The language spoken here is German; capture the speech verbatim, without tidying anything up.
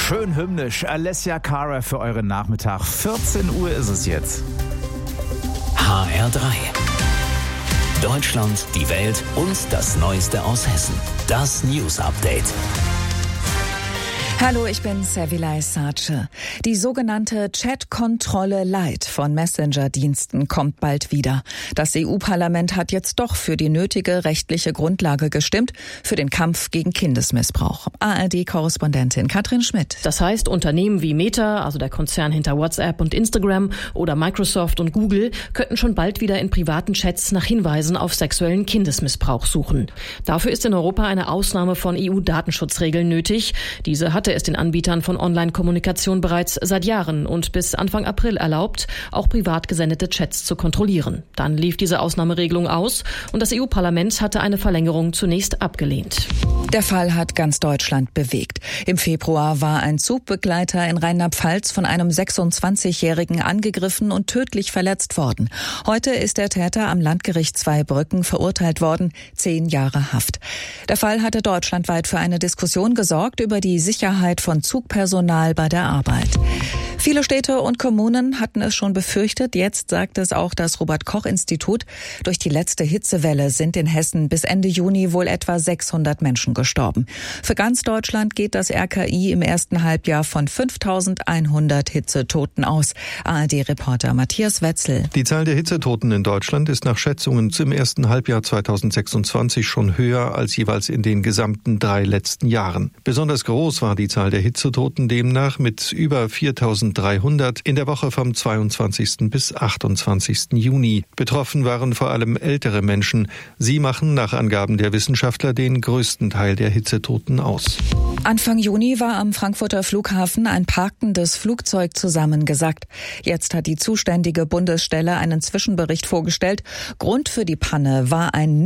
Schön hymnisch. Alessia Cara für euren Nachmittag. vierzehn Uhr ist es jetzt. H R drei. Deutschland, die Welt und das Neueste aus Hessen. Das News Update. Hallo, ich bin Servilay Sace. Die sogenannte Chat-Kontrolle Light von Messenger-Diensten kommt bald wieder. Das E U-Parlament hat jetzt doch für die nötige rechtliche Grundlage gestimmt für den Kampf gegen Kindesmissbrauch. A R D-Korrespondentin Katrin Schmidt. Das heißt, Unternehmen wie Meta, also der Konzern hinter WhatsApp und Instagram, oder Microsoft und Google könnten schon bald wieder in privaten Chats nach Hinweisen auf sexuellen Kindesmissbrauch suchen. Dafür ist in Europa eine Ausnahme von E U-Datenschutzregeln nötig. Diese hatte es den Anbietern von Online-Kommunikation bereits seit Jahren und bis Anfang April erlaubt, auch privat gesendete Chats zu kontrollieren. Dann lief diese Ausnahmeregelung aus und das E U-Parlament hatte eine Verlängerung zunächst abgelehnt. Der Fall hat ganz Deutschland bewegt. Im Februar war ein Zugbegleiter in Rheinland-Pfalz von einem sechsundzwanzigjährigen angegriffen und tödlich verletzt worden. Heute ist der Täter am Landgericht Zweibrücken verurteilt worden, zehn Jahre Haft. Der Fall hatte deutschlandweit für eine Diskussion gesorgt über die Sicherheit von Zugpersonal bei der Arbeit. Viele Städte und Kommunen hatten es schon befürchtet. Jetzt sagt es auch das Robert-Koch-Institut. Durch die letzte Hitzewelle sind in Hessen bis Ende Juni wohl etwa sechshundert Menschen gestorben. Für ganz Deutschland geht das R K I im ersten Halbjahr von fünftausendeinhundert Hitzetoten aus. A R D-Reporter Matthias Wetzel. Die Zahl der Hitzetoten in Deutschland ist nach Schätzungen im ersten Halbjahr zweitausendsechsundzwanzig schon höher als jeweils in den gesamten drei letzten Jahren. Besonders groß war die Zahl der Hitzetoten demnach mit über viertausenddreihundert in der Woche vom zweiundzwanzigsten bis achtundzwanzigsten Juni. Betroffen waren vor allem ältere Menschen. Sie machen nach Angaben der Wissenschaftler den größten Teil der Hitzetoten aus. Anfang Juni war am Frankfurter Flughafen ein parkendes Flugzeug zusammengesackt. Jetzt hat die zuständige Bundesstelle einen Zwischenbericht vorgestellt. Grund für die Panne war ein